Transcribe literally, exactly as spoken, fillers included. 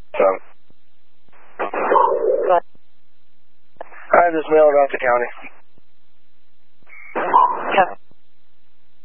So, I just mail it out to county.